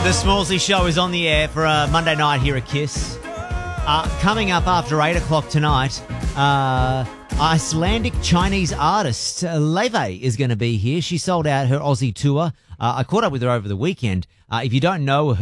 The Smallsy Show is on the air for a Monday night here at KISS. Coming up after 8 o'clock tonight, Icelandic Chinese artist Leve is going to be here. She sold out her Aussie tour. I caught up with her over the weekend. If you don't know